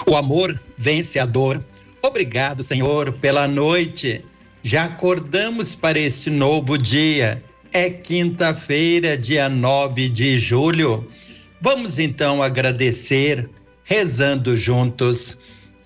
O amor vence a dor. Obrigado, Senhor, pela noite. Já acordamos para este novo dia. É quinta-feira, dia 9 de julho. Vamos então agradecer, rezando juntos.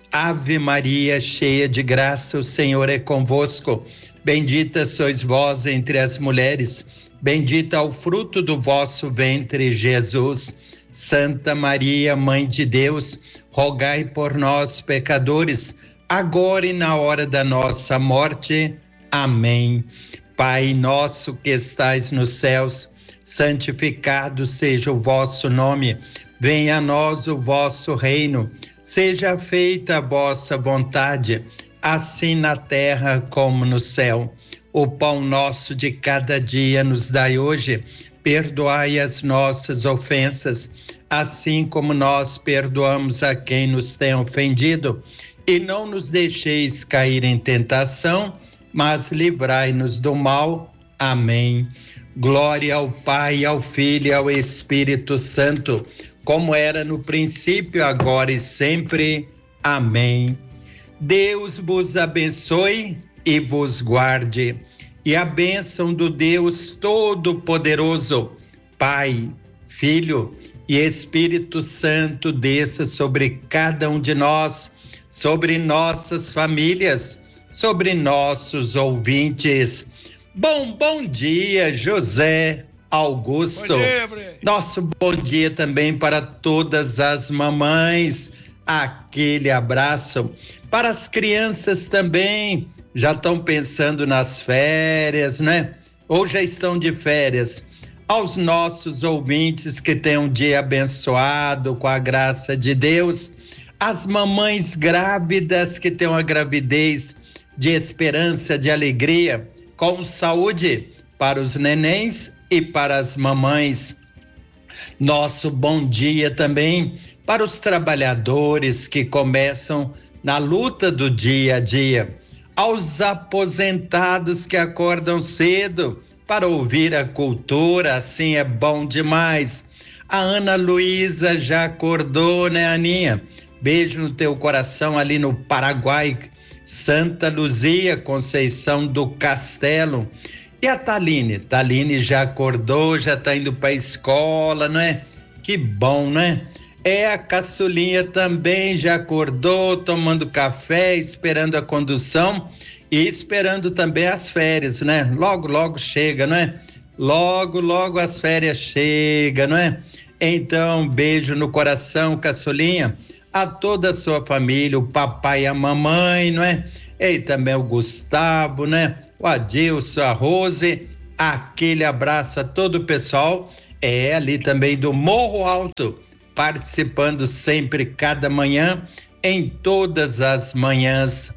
Ave Maria, cheia de graça, o Senhor é convosco. Bendita sois vós entre as mulheres. Bendito é o fruto do vosso ventre, Jesus. Santa Maria, Mãe de Deus, rogai por nós, pecadores, agora e na hora da nossa morte. Amém. Pai nosso que estais nos céus, santificado seja o vosso nome. Venha a nós o vosso reino. Seja feita a vossa vontade, assim na terra como no céu. O pão nosso de cada dia nos dai hoje. Perdoai as nossas ofensas, assim como nós perdoamos a quem nos tem ofendido. E não nos deixeis cair em tentação, mas livrai-nos do mal. Amém. Glória ao Pai, ao Filho e ao Espírito Santo, como era no princípio, agora e sempre. Amém. Deus vos abençoe e vos guarde. E a bênção do Deus Todo-Poderoso, Pai, Filho e Espírito Santo desça sobre cada um de nós, sobre nossas famílias, sobre nossos ouvintes. Bom dia, José Augusto. Bom dia, nosso bom dia também para todas as mamães. Aquele abraço para as crianças também. Já estão pensando nas férias, né? Ou já estão de férias. Aos nossos ouvintes que tenham um dia abençoado com a graça de Deus. As mamães grávidas que tenham a gravidez de esperança, de alegria, com saúde para os nenéns e para as mamães. Nosso bom dia também para os trabalhadores que começam na luta do dia a dia. Aos aposentados que acordam cedo para ouvir a cultura, assim é bom demais. A Ana Luísa já acordou, né, Aninha? Beijo no teu coração ali no Paraguai. Santa Luzia, Conceição do Castelo. E a Taline já acordou, já tá indo para a escola, não é? Que bom, né? A caçulinha também já acordou, tomando café, esperando a condução e esperando também as férias, né? Logo chega, não é? Logo as férias chegam, não é? Então, beijo no coração, caçulinha, a toda a sua família, o papai e a mamãe, não é? E também o Gustavo, né? O Adilson, a Rose, aquele abraço a todo o pessoal, ali também do Morro Alto, participando sempre, cada manhã, em todas as manhãs.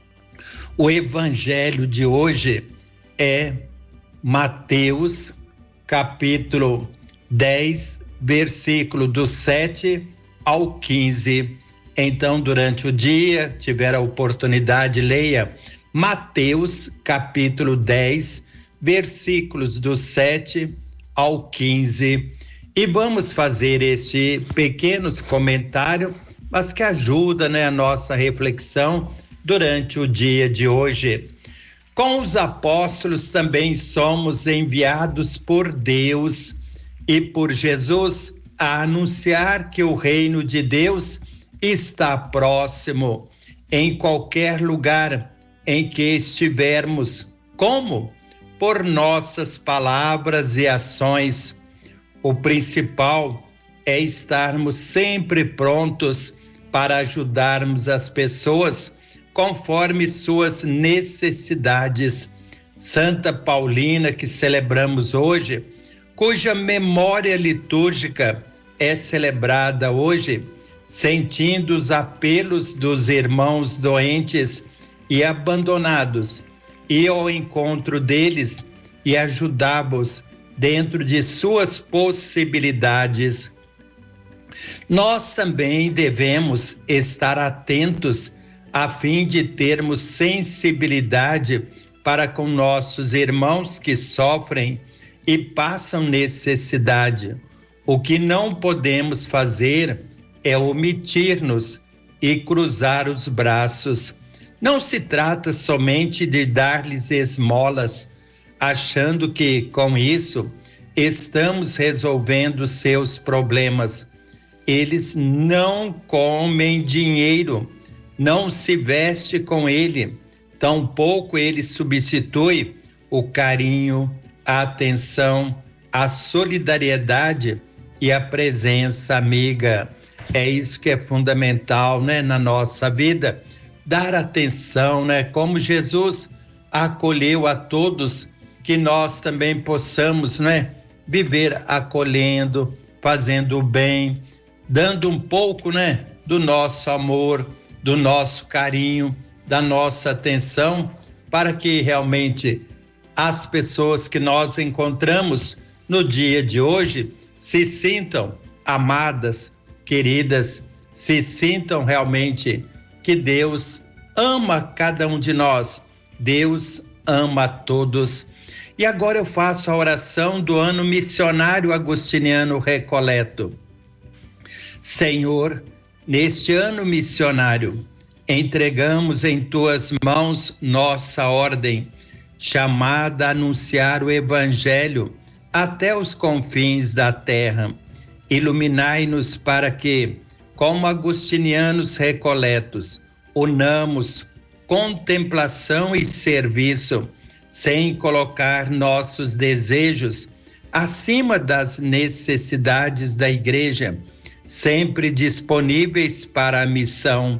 O evangelho de hoje é Mateus, capítulo 10, versículo do 7 ao 15. Então, durante o dia, tiver a oportunidade, leia Mateus, capítulo 10, versículos do 7 ao 15. E vamos fazer este pequeno comentário, mas que ajuda, né, a nossa reflexão durante o dia de hoje. Com os apóstolos também somos enviados por Deus e por Jesus a anunciar que o reino de Deus está próximo em qualquer lugar em que estivermos. Como? Por nossas palavras e ações. O principal é estarmos sempre prontos para ajudarmos as pessoas conforme suas necessidades. Santa Paulina, que celebramos hoje, cuja memória litúrgica é celebrada hoje, sentindo os apelos dos irmãos doentes e abandonados, e ao encontro deles e ajudá-los dentro de suas possibilidades. Nós também devemos estar atentos a fim de termos sensibilidade para com nossos irmãos que sofrem e passam necessidade. O que não podemos fazer é omitir-nos e cruzar os braços. Não se trata somente de dar-lhes esmolas, achando que com isso estamos resolvendo seus problemas. Eles não comem dinheiro, não se veste com ele, tampouco ele substitui o carinho, a atenção, a solidariedade e a presença amiga. É isso que é fundamental, né, na nossa vida, dar atenção, né, como Jesus acolheu a todos, que nós também possamos, né, viver acolhendo, fazendo o bem, dando um pouco, né, do nosso amor, do nosso carinho, da nossa atenção, para que realmente as pessoas que nós encontramos no dia de hoje se sintam amadas, queridas, se sintam realmente que Deus ama cada um de nós, Deus ama a todos. E agora eu faço a oração do ano missionário agostiniano Recoleto. Senhor, neste ano missionário, entregamos em tuas mãos nossa ordem, chamada a anunciar o Evangelho até os confins da terra. Iluminai-nos para que, como agostinianos recoletos, unamos contemplação e serviço, sem colocar nossos desejos acima das necessidades da Igreja, sempre disponíveis para a missão.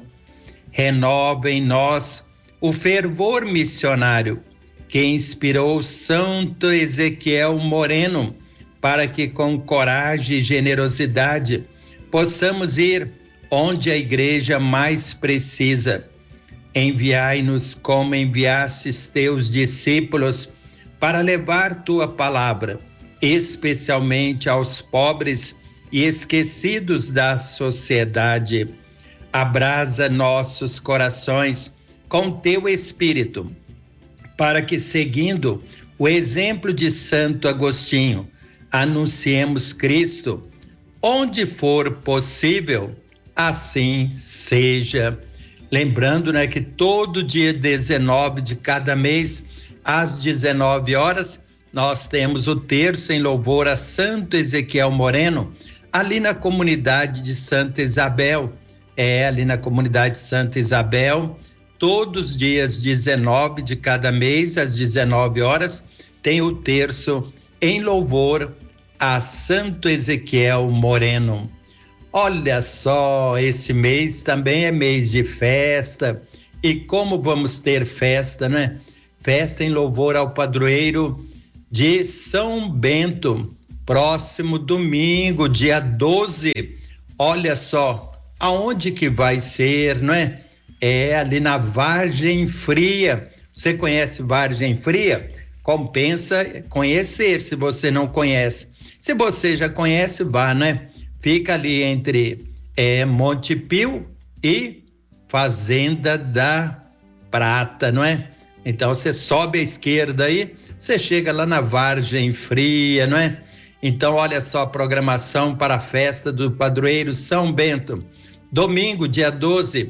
Renova em nós o fervor missionário que inspirou Santo Ezequiel Moreno, para que com coragem e generosidade possamos ir onde a Igreja mais precisa. Enviai-nos como enviastes teus discípulos para levar tua palavra, especialmente aos pobres e esquecidos da sociedade. Abrasa nossos corações com teu Espírito, para que, seguindo o exemplo de Santo Agostinho, anunciemos Cristo onde for possível, assim seja. Lembrando, né, que todo dia 19 de cada mês, às 19 horas, nós temos o terço em louvor a Santo Ezequiel Moreno, ali na comunidade de Santa Isabel. Ali na comunidade Santa Isabel, todos os dias 19 de cada mês, às 19 horas, tem o terço em louvor a Santo Ezequiel Moreno. Olha só, esse mês também é mês de festa, e como vamos ter festa, né? Festa em louvor ao padroeiro de São Bento, próximo domingo, dia 12. Olha só, aonde que vai ser, não é? É ali na Vargem Fria. Você conhece Vargem Fria? Compensa conhecer, se você não conhece. Se você já conhece, vá, né? Fica ali entre Monte Pio e Fazenda da Prata, não é? Então você sobe à esquerda aí, você chega lá na Vargem Fria, não é? Então olha só a programação para a festa do padroeiro São Bento. Domingo, dia 12,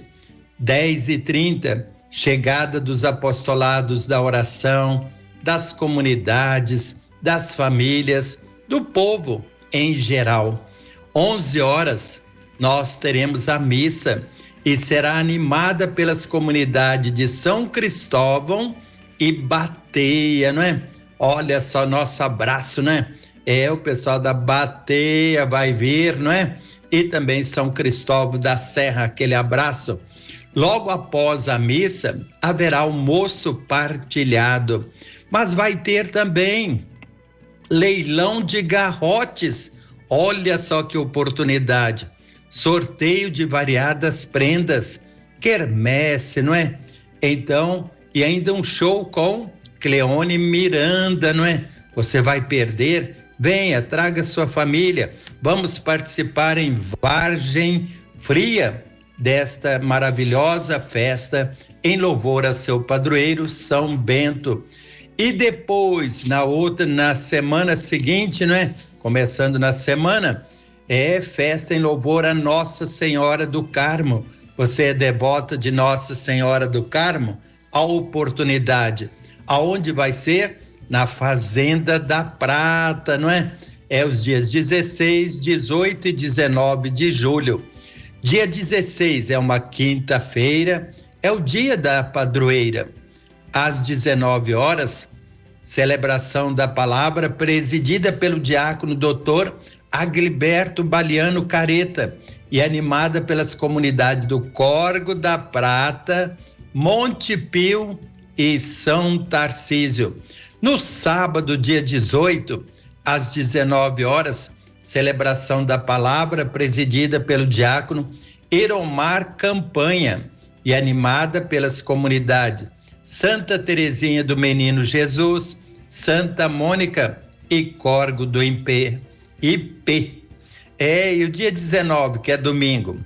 10h30, chegada dos apostolados da oração, das comunidades, das famílias, do povo em geral. 11 horas, nós teremos a missa e será animada pelas comunidades de São Cristóvão e Bateia, não é? Olha só, nosso abraço, né? O pessoal da Bateia vai vir, não é? E também São Cristóvão da Serra, aquele abraço. Logo após a missa, haverá almoço partilhado, mas vai ter também leilão de garrotes. Olha só que oportunidade, sorteio de variadas prendas, quermesse, não é? Então, e ainda um show com Cleone Miranda, não é? Você vai perder? Venha, traga sua família, vamos participar em Vargem Fria desta maravilhosa festa em louvor a seu padroeiro São Bento. E depois, na semana seguinte, né? Começando na semana, festa em louvor a Nossa Senhora do Carmo, você é devota de Nossa Senhora do Carmo, a oportunidade. Aonde vai ser? Na Fazenda da Prata, não é? É os dias 16, 18 e 19 de julho. Dia 16 é uma quinta-feira, é o dia da padroeira. Às 19 horas, celebração da palavra presidida pelo diácono doutor Agliberto Baliano Careta e animada pelas comunidades do Córrego da Prata, Monte Pio e São Tarcísio. No sábado, dia 18, às 19 horas, celebração da palavra presidida pelo diácono Iromar Campanha e animada pelas comunidades Santa Terezinha do Menino Jesus, Santa Mônica e Córrego do IP. E o dia 19, que é domingo,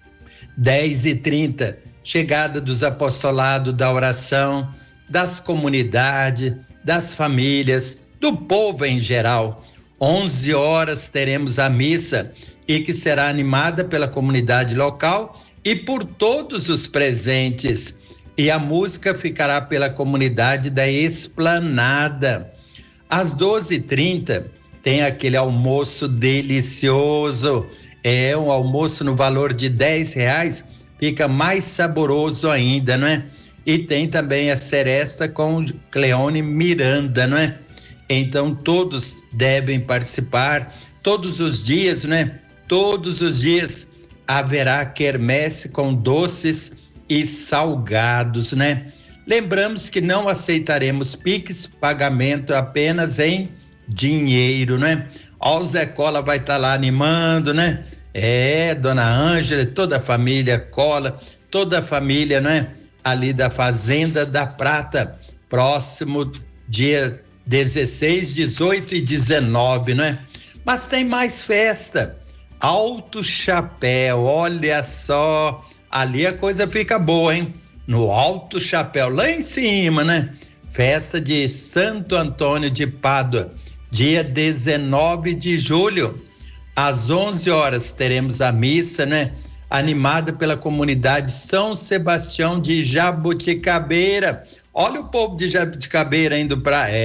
10h30, chegada dos apostolados da oração, das comunidades, das famílias, do povo em geral. 11 horas teremos a missa e que será animada pela comunidade local e por todos os presentes. E a música ficará pela comunidade da Esplanada. Às 12h30 tem aquele almoço delicioso. É um almoço no valor de R$10, fica mais saboroso ainda, não é? E tem também a seresta com Cleone Miranda, não é? Então todos devem participar, todos os dias, né? Todos os dias haverá quermesse com doces e salgados, né? Lembramos que não aceitaremos Pix, pagamento apenas em dinheiro, né? Ó, o Zé Cola vai estar lá animando, né? Dona Ângela, toda a família Cola, toda a família, né? Ali da Fazenda da Prata, próximo dia 16, 18 e 19, né? Mas tem mais festa. Alto Chapéu, olha só, ali a coisa fica boa, hein? No Alto Chapéu, lá em cima, né? Festa de Santo Antônio de Pádua, dia 19 de julho. Às 11 horas teremos a missa, né? Animada pela comunidade São Sebastião de Jabuticabeira. Olha o povo de Jabuticabeira indo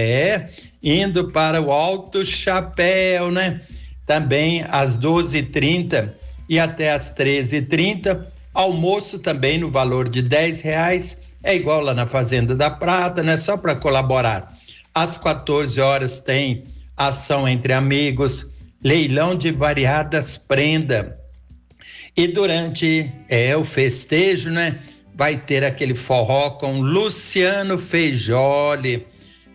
para o Alto Chapéu, né? Também às 12h30 e até às 13h30, almoço também no valor de R$10, é igual lá na Fazenda da Prata, né? Só para colaborar. Às 14 horas tem ação entre amigos, leilão de variadas prendas. E durante o festejo, né? Vai ter aquele forró com Luciano Feijoli.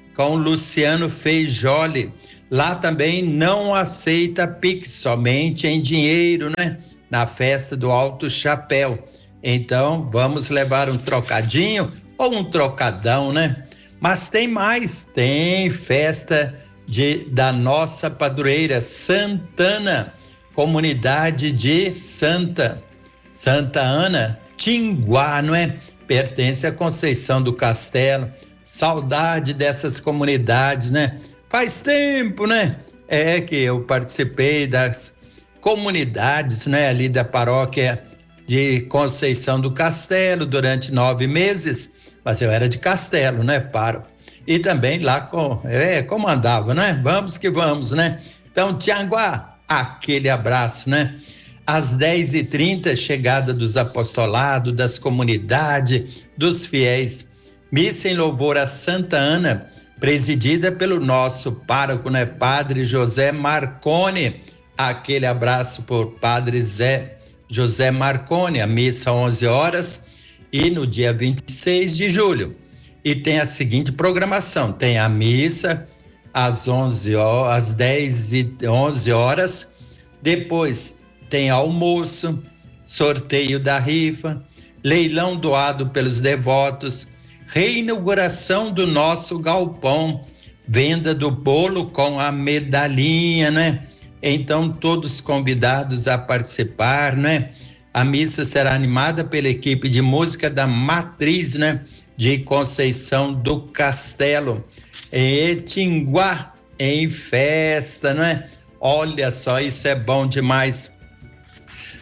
Lá também não aceita Pix, somente em dinheiro, né? Na festa do Alto Chapéu. Então, vamos levar um trocadinho ou um trocadão, né? Mas tem mais, tem festa da nossa padroeira Santana, comunidade de Santa Ana, Tinguá, não é? Pertence à Conceição do Castelo. Saudade dessas comunidades, né? Faz tempo, né? Que eu participei das comunidades, né? Ali da paróquia de Conceição do Castelo durante 9 meses, mas eu era de Castelo, né? E também lá comandava, né? Vamos que vamos, né? Então, Tianguá, aquele abraço, né? Às 10h30, chegada dos apostolados, das comunidades, dos fiéis. Missa em louvor a Santa Ana, presidida pelo nosso pároco, né? Padre José Marconi. Aquele abraço por Padre José Marconi. A missa 11 horas e no dia 26 de julho. E tem a seguinte programação: tem a missa às 10 e 11 horas. Depois tem almoço, sorteio da rifa, leilão doado pelos devotos, reinauguração do nosso galpão, venda do bolo com a medalhinha, né? Então, todos convidados a participar, né? A missa será animada pela equipe de música da Matriz, né? De Conceição do Castelo. E Tinguá em festa, não é? Olha só, isso é bom demais.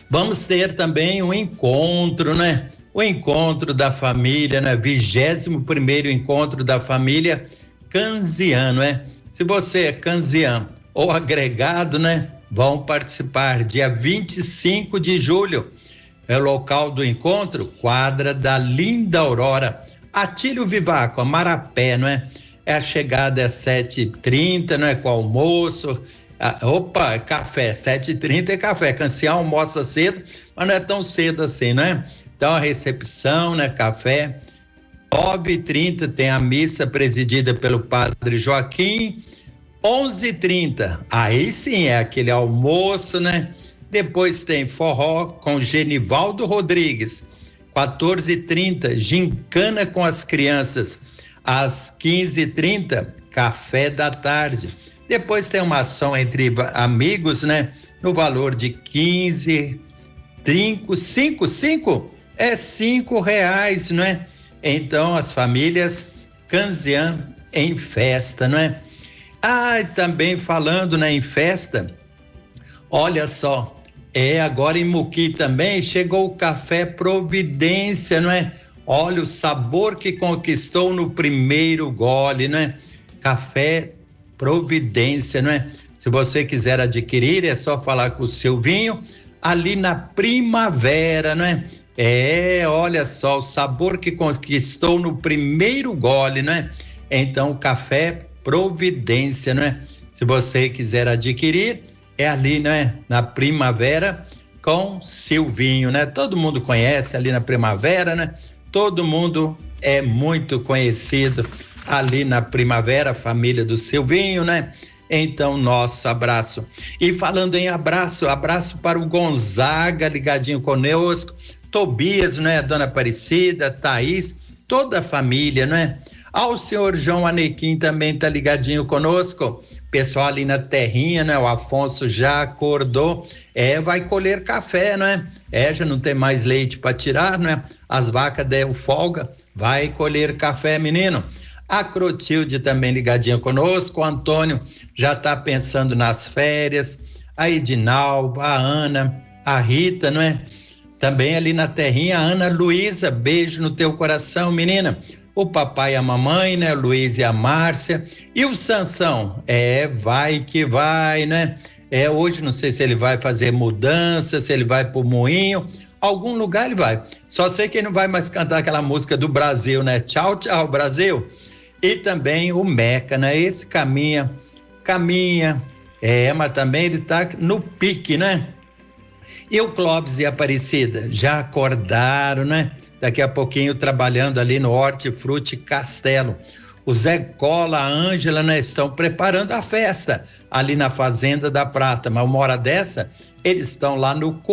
Vamos ter também um encontro, né? O encontro da família, né? 21º encontro da família Canziano, né? Se você é canziano ou agregado, né? Vão participar dia 25 de julho. É o local do encontro, quadra da Linda Aurora, Atílio Vivaco, Marapé, não é? A chegada é 7h30, não é? Com almoço. Café, 7h30 é café. Cancião almoça cedo, mas não é tão cedo assim, né? Então a recepção, né? Café. 9h30 tem a missa presidida pelo padre Joaquim. 11h30, aí sim é aquele almoço, né? Depois tem forró com Genivaldo Rodrigues. 14h30, gincana com as crianças. Às 15h30, café da tarde. Depois tem uma ação entre amigos, né? No valor de 15, 5 é R$ 5, não é? Então as famílias Canzian em festa, não é? E também falando, né, em festa, olha só, agora em Muqui também chegou o café Providência, não é? Olha o sabor que conquistou no primeiro gole, não é? Café Providência, não é? Se você quiser adquirir, é só falar com o Silvinho, ali na Primavera, não é? Olha só, o sabor que conquistou no primeiro gole, não é? Então, café Providência, não é? Se você quiser adquirir, é ali, né? Na Primavera com Silvinho, né? Todo mundo conhece ali na Primavera, né? Todo mundo é muito conhecido ali na Primavera, família do Silvinho, né? Então, nosso abraço. E falando em abraço para o Gonzaga, ligadinho conosco, Tobias, né? Dona Aparecida, Thaís, toda a família, né? Ao senhor João Anequim também tá ligadinho conosco, pessoal ali na terrinha, né? O Afonso já acordou, vai colher café, né? Já não tem mais leite para tirar, né? As vacas deram folga, vai colher café, menino. A Crotilde também ligadinha conosco, o Antônio já tá pensando nas férias, a Edinalba, a Ana, a Rita, não é? Também ali na terrinha, a Ana Luísa, beijo no teu coração, menina. O papai e a mamãe, né? Luiz e a Márcia. E o Sansão? Vai que vai, né? Hoje não sei se ele vai fazer mudança, se ele vai pro moinho. Algum lugar ele vai. Só sei que ele não vai mais cantar aquela música do Brasil, né? Tchau, tchau, Brasil. E também o Meca, né? Esse caminha. Mas também ele tá no pique, né? E o Clóvis e a Aparecida? Já acordaram, né? Daqui a pouquinho trabalhando ali no Hortifruti Castelo. O Zé Cola, a Ângela, né, estão preparando a festa ali na Fazenda da Prata, mas uma hora dessa eles estão lá no